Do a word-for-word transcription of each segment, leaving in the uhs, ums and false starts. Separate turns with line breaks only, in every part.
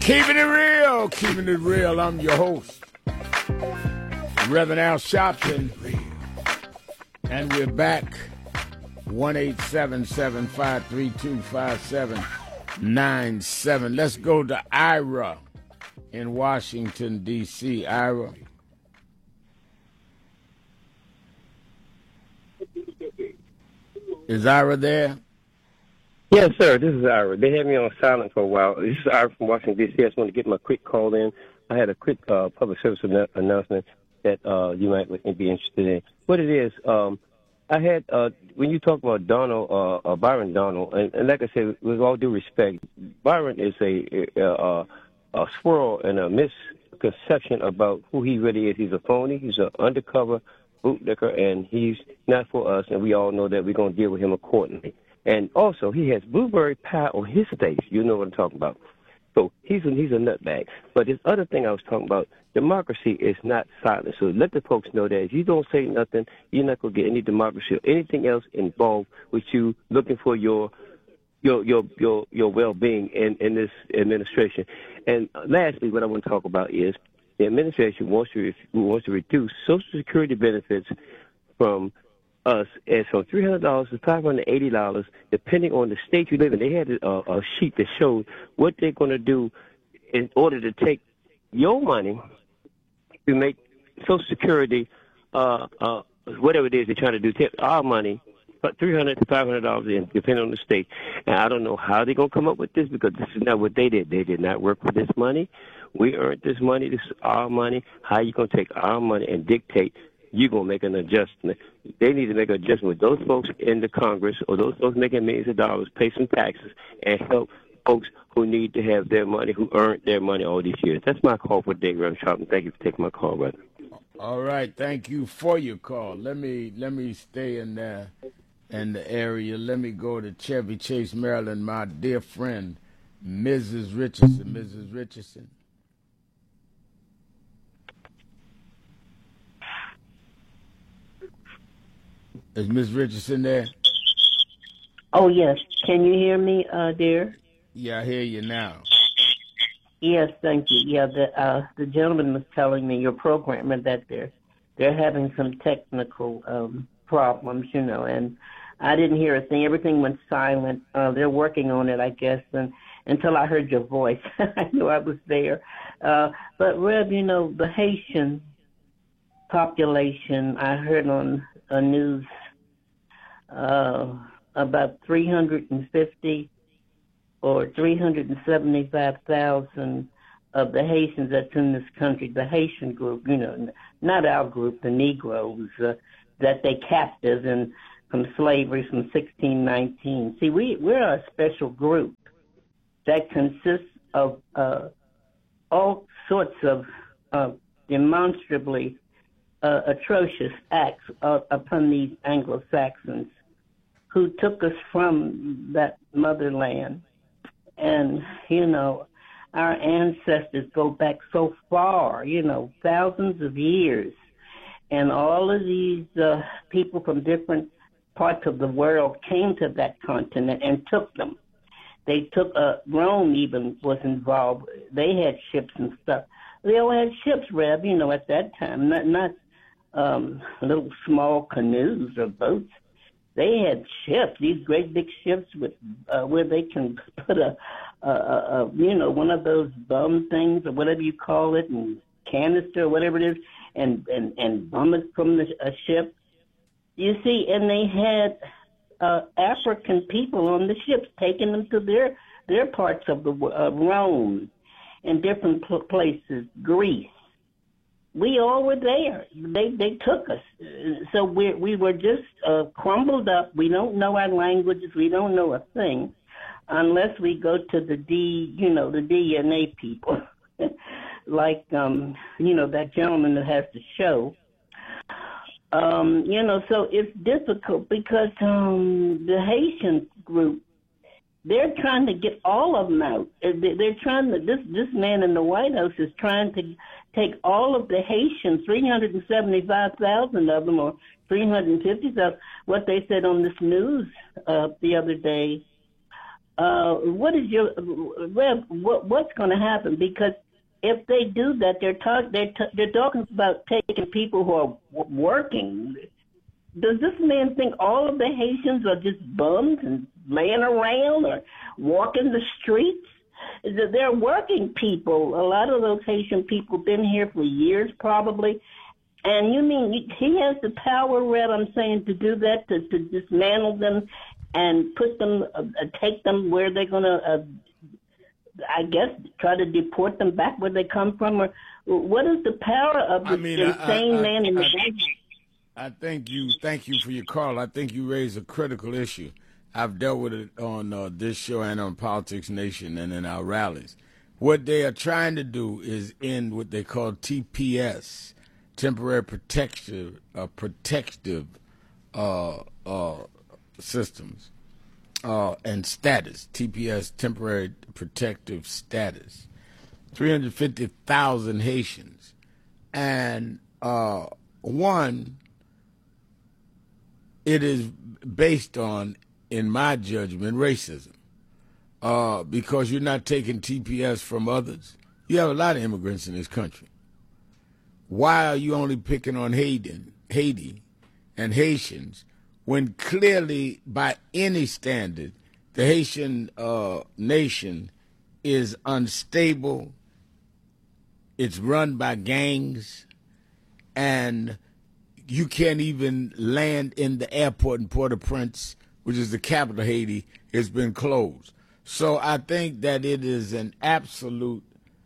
Keeping it real, keeping it real. I'm your host, Reverend Al Sharpton, and we're back. one eight seven seven, five three two, five seven nine seven. Let's go to Ira in Washington, D C Ira. Is Ira there?
Yes, sir. This is Ira. They had me on silent for a while. This is Ira from Washington, D C I just want to get my quick call in. I had a quick uh, public service an- announcement that uh, you might be interested in. What it is, um, I had, uh, when you talk about Donald, uh, uh, Byron Donald, and, and like I said, with all due respect, Byron is a, a, a swirl and a misconception about who he really is. He's a phony. He's an undercover bootlicker, and he's not for us, and we all know that we're going to deal with him accordingly. And also, he has blueberry pie on his face. You know what I'm talking about. So he's a, he's a nutbag. But this other thing I was talking about, democracy is not silent. So let the folks know that if you don't say nothing, you're not going to get any democracy or anything else involved with you looking for your your your your, your well-being in, in this administration. And lastly, what I want to talk about is the administration wants to wants to reduce Social Security benefits from us as from three hundred dollars to five hundred eighty dollars, depending on the state you live in. They had a, a sheet that showed what they're going to do in order to take your money to make Social Security, uh, uh, whatever it is they're trying to do, take our money, but three hundred dollars to five hundred dollars in, depending on the state. And I don't know how they're going to come up with this because this is not what they did. They did not work for this money. We earned this money. This is our money. How are you going to take our money and dictate you're going to make an adjustment? They need to make an adjustment with those folks in the Congress or those folks making millions of dollars, pay some taxes, and help folks who need to have their money, who earned their money all these years. That's my call for today, Reverend Sharpton. Thank you for taking my call, brother.
All right, thank you for your call. Let me let me stay in the, in the area. Let me go to Chevy Chase, Maryland, my dear friend, Missus Richardson. Missus Richardson. Is Miss Richardson there?
Oh, yes. Can you hear me, uh, dear?
Yeah, I hear you now.
Yes, thank you. Yeah, the uh, the gentleman was telling me, your programmer, that they're they're having some technical um, problems, you know, and I didn't hear a thing. Everything went silent. Uh, they're working on it, I guess, and until I heard your voice, I knew I was there. Uh, but Reb, you know, the Haitian population, I heard on a news uh, about three hundred fifty or three hundred seventy-five thousand of the Haitians that's in this country, the Haitian group, you know, not our group, the Negroes, uh, that they captive in from slavery from sixteen nineteen. See, we, we're a special group that consists of uh, all sorts of uh, demonstrably uh, atrocious acts uh, upon these Anglo-Saxons who took us from that motherland. And, you know, our ancestors go back so far, you know, thousands of years. And all of these uh, people from different parts of the world came to that continent and took them. They took, uh, Rome even was involved. They had ships and stuff. They all had ships, Reb, you know, at that time, not, not um, little small canoes or boats. They had ships, these great big ships with uh, where they can put a, a, a, a, you know, one of those bum things or whatever you call it, and canister or whatever it is, and, and, and bum it from the a ship. You see, and they had uh, African people on the ships taking them to their, their parts of the uh, Rome and different pl- places, Greece. We all were there. They they took us. So we we were just uh, crumbled up. We don't know our languages. We don't know a thing unless we go to the D, you know, the D N A people, like, um, you know, that gentleman that has the show. Um, you know, so it's difficult because um, the Haitian group, they're trying to get all of them out. They're trying to, this, this man in the White House is trying to take all of the Haitians, three hundred seventy-five thousand of them, or three hundred fifty thousand, what they said on this news uh, the other day, uh, what is your Rev? What, what's going to happen? Because if they do that, they're talk they're t- they're talking about taking people who are w- working. Does this man think all of the Haitians are just bums and laying around or walking the streets? They're working people. A lot of those Haitian people been here for years, probably. And you mean he has the power, Red, I'm saying, to do that, to, to dismantle them and put them, uh, take them where they're going to, uh, I guess, try to deport them back where they come from? Or what is the power of this I mean, insane I, I, man I, in the bank?
I think you, thank you for your call. I think you raised a critical issue. I've dealt with it on uh, this show and on Politics Nation and in our rallies. What they are trying to do is end what they call T P S, temporary protective, uh, protective uh, uh, systems uh, and status. T P S, temporary protective status. three hundred fifty thousand Haitians. And uh, one, it is based on, in my judgment, racism. Uh, because you're not taking T P S from others. You have a lot of immigrants in this country. Why are you only picking on Haiti, Haiti and Haitians when clearly, by any standard, the Haitian uh, nation is unstable, it's run by gangs, and you can't even land in the airport in Port-au-Prince, which is the capital of Haiti, it's been closed. So I think that it is an absolute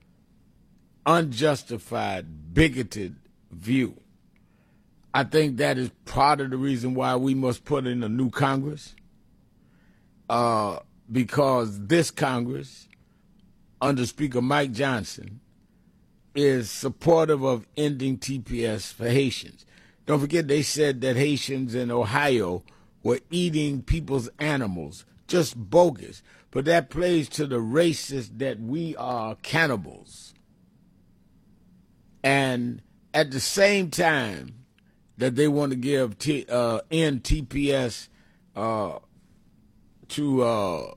unjustified, bigoted view. I think that is part of the reason why we must put in a new Congress, uh, because this Congress, under Speaker Mike Johnson, is supportive of ending T P S for Haitians. Don't forget they said that Haitians in Ohio were eating people's animals, just bogus. But that plays to the racist that we are cannibals. And at the same time that they want to give T, uh, end T P S uh, to uh,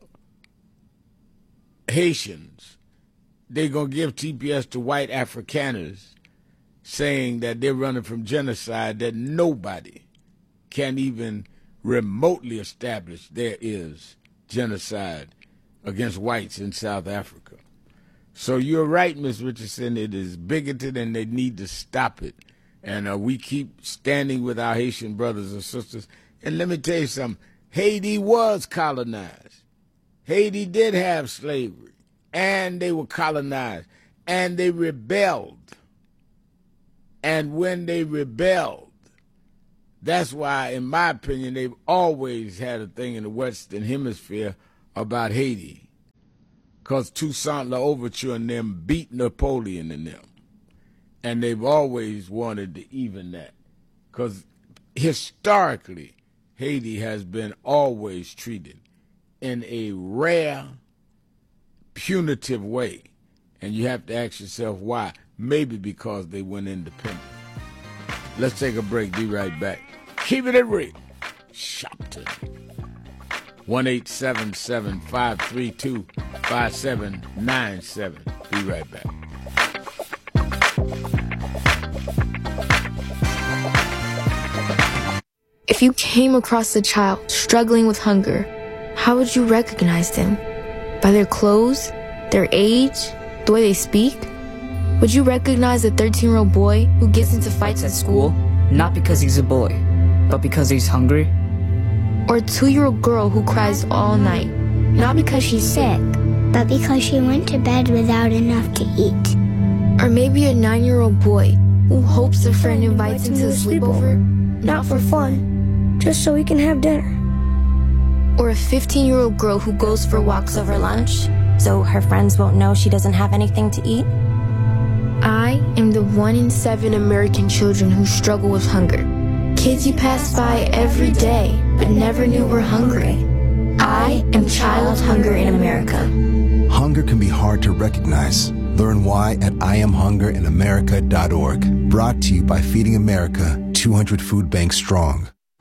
Haitians, they're going to give T P S to white Afrikaners, saying that they're running from genocide that nobody can even remotely establish there is genocide against whites in South Africa. So you're right, Miz Richardson. It is bigoted, and they need to stop it. And uh, we keep standing with our Haitian brothers and sisters. And let me tell you something. Haiti was colonized. Haiti did have slavery, and they were colonized, and they rebelled. And when they rebelled, that's why, in my opinion, they've always had a thing in the Western Hemisphere about Haiti. Because Toussaint L'Ouverture and them beat Napoleon and them. And they've always wanted to even that. Because historically, Haiti has been always treated in a rare, punitive way. And you have to ask yourself why. Maybe because they went independent. Let's take a break. Be right back. Keep it real. Shopton. one eight seven seven, five three two, five seven nine seven. Be right back.
If you came across a child struggling with hunger, how would you recognize them? By their clothes, their age, the way they speak? Would you recognize a thirteen-year-old boy who gets into fights at school?
Not because he's a boy, but because he's hungry?
Or a two-year-old girl who cries all night?
Not because she's sick, but because she went to bed without enough to eat.
Or maybe a nine-year-old boy who hopes a friend invites him to a sleepover?
Not for fun, just so he can have dinner.
Or a fifteen-year-old girl who goes for walks over lunch,
so her friends won't know she doesn't have anything to eat?
I am the one in seven American children who struggle with hunger. Kids you pass by every day, but never knew were hungry. I am Child Hunger in America.
Hunger can be hard to recognize. Learn why at I am hunger in america dot org. Brought to you by Feeding America, two hundred Food Banks Strong.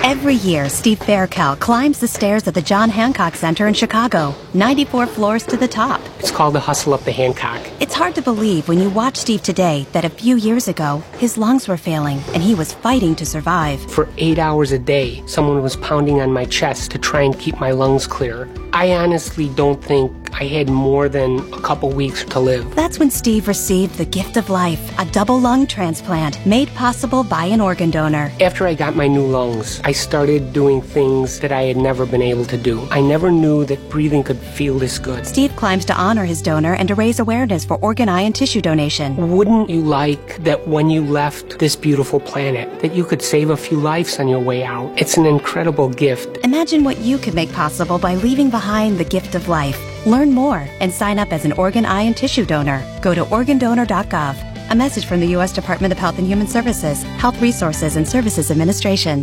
Every year, Steve Faircal climbs the stairs at the John Hancock Center in Chicago, ninety-four floors to the top.
It's called the Hustle Up the Hancock.
It's hard to believe when you watch Steve today that a few years ago, his lungs were failing and he was fighting to survive.
For eight hours a day, someone was pounding on my chest to try and keep my lungs clear. I honestly don't think I had more than a couple weeks to live.
That's when Steve received the gift of life, a double lung transplant made possible by an organ donor.
After I got my new lungs, I started doing things that I had never been able to do. I never knew that breathing could feel this good.
Steve climbs to honor his donor and to raise awareness for organ, eye, and tissue donation.
Wouldn't you like that when you left this beautiful planet, that you could save a few lives on your way out? It's an incredible gift.
Imagine what you could make possible by leaving behind the gift of life. Learn more and sign up as an organ, eye, and tissue donor. Go to organ donor dot gov. A message from the U S Department of Health and Human Services, Health Resources and Services Administration.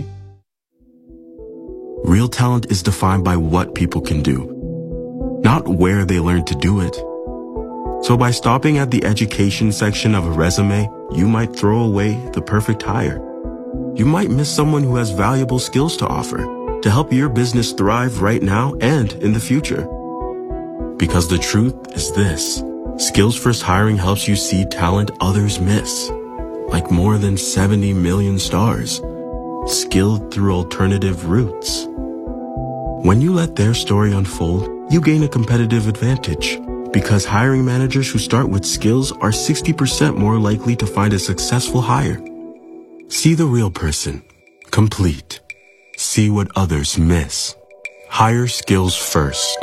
Real talent is defined by what people can do, not where they learn to do it. So by stopping at the education section of a resume, you might throw away the perfect hire. You might miss someone who has valuable skills to offer to help your business thrive right now and in the future. Because the truth is this: Skills First Hiring helps you see talent others miss, like more than seventy million stars, skilled through alternative routes. When you let their story unfold, you gain a competitive advantage, because hiring managers who start with skills are sixty percent more likely to find a successful hire. See the real person, complete. See what others miss. Hire skills first.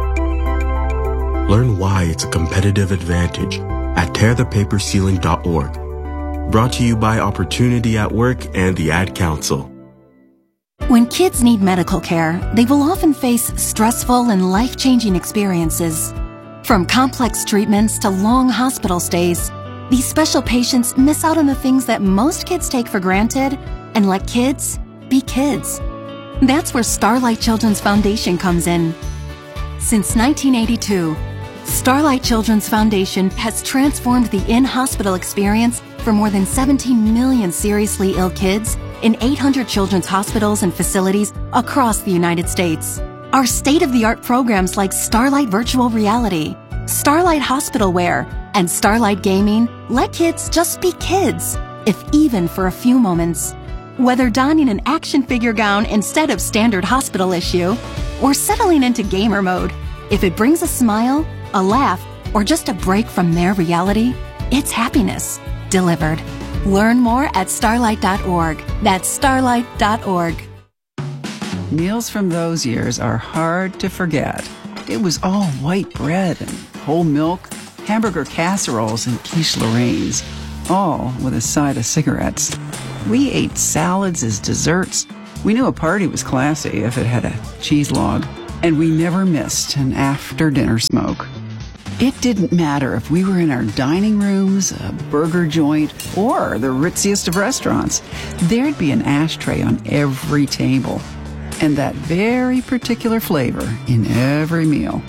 Learn why it's a competitive advantage at tear the paper ceiling dot org. Brought to you by Opportunity at Work and the Ad Council.
When kids need medical care, they will often face stressful and life-changing experiences. From complex treatments to long hospital stays, these special patients miss out on the things that most kids take for granted and let kids be kids. That's where Starlight Children's Foundation comes in. Since nineteen eighty-two, Starlight Children's Foundation has transformed the in-hospital experience for more than seventeen million seriously ill kids in eight hundred children's hospitals and facilities across the United States. Our state-of-the-art programs like Starlight Virtual Reality, Starlight Hospital Wear, and Starlight Gaming let kids just be kids, if even for a few moments. Whether donning an action figure gown instead of standard hospital issue, or settling into gamer mode, if it brings a smile, a laugh, or just a break from their reality, it's happiness delivered. Learn more at starlight dot org. That's starlight dot org.
Meals from those years are hard to forget. It was all white bread and whole milk, hamburger casseroles and quiche Lorraine's, all with a side of cigarettes. We ate salads as desserts. We knew a party was classy if it had a cheese log, and we never missed an after-dinner smoke. It didn't matter if we were in our dining rooms, a burger joint, or the ritziest of restaurants. There'd be an ashtray on every table, and that very particular flavor in every meal.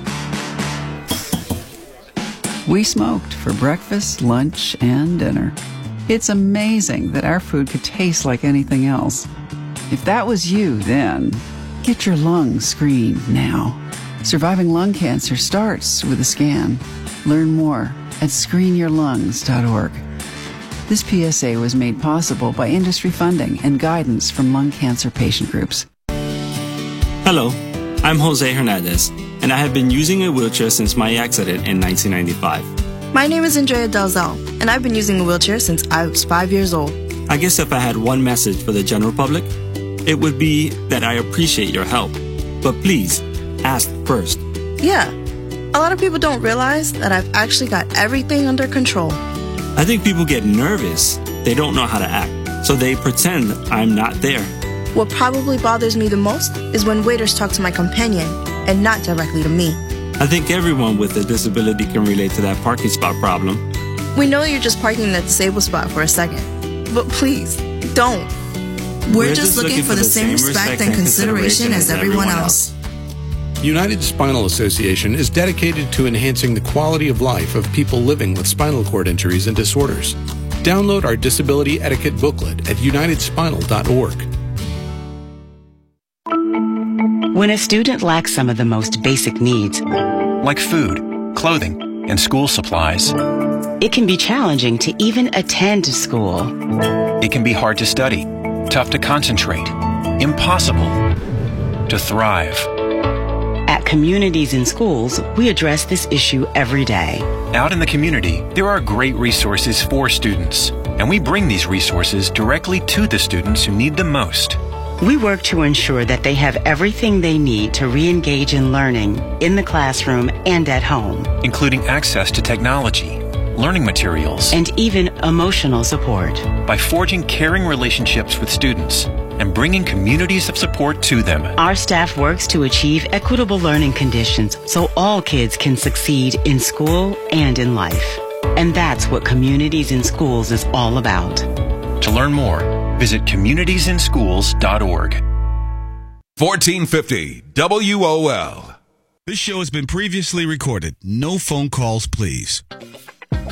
We smoked for breakfast, lunch, and dinner. It's amazing that our food could taste like anything else. If that was you then, get your lungs screened now. Surviving lung cancer starts with a scan. Learn more at screen your lungs dot org. This P S A was made possible by industry funding and guidance from lung cancer patient groups.
Hello, I'm Jose Hernandez, and I have been using a wheelchair since my accident in nineteen ninety-five.
My name is Andrea Dalzell, and I've been using a wheelchair since I was five years old.
I guess if I had one message for the general public, it would be that I appreciate your help. But please, ask first.
Yeah, a lot of people don't realize that I've actually got everything under control.
I think people get nervous. They don't know how to act, so they pretend I'm not there.
What probably bothers me the most is when waiters talk to my companion and not directly to me.
I think everyone with a disability can relate to that parking spot problem.
We know you're just parking in the disabled spot for a second, but please, don't. We're, We're just, just looking, looking for the same respect and consideration as everyone else.
United Spinal Association is dedicated to enhancing the quality of life of people living with spinal cord injuries and disorders. Download our disability etiquette booklet at united spinal dot org.
When a student lacks some of the most basic needs,
like food, clothing, and school supplies,
it can be challenging to even attend school.
It can be hard to study, tough to concentrate, impossible to thrive.
At Communities in Schools, we address this issue every day.
Out in the community, there are great resources for students, and we bring these resources directly to the students who need them most.
We work to ensure that they have everything they need to re-engage in learning in the classroom and at home,
including access to technology, learning materials,
and even emotional support.
By forging caring relationships with students and bringing communities of support to them,
our staff works to achieve equitable learning conditions so all kids can succeed in school and in life. And that's what Communities in Schools is all about.
To learn more, visit communities in schools dot org.
fourteen fifty W O L. This show has been previously recorded. No phone calls, please.